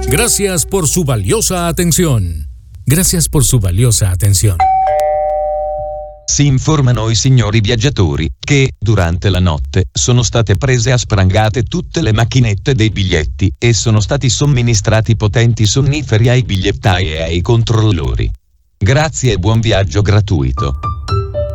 Gracias por su valiosa atención. Gracias por su valiosa atención. Si informano i signori viaggiatori che, durante la notte, sono state prese a sprangate tutte le macchinette dei biglietti e sono stati somministrati potenti sonniferi ai bigliettai e ai controllori. Grazie e buon viaggio gratuito.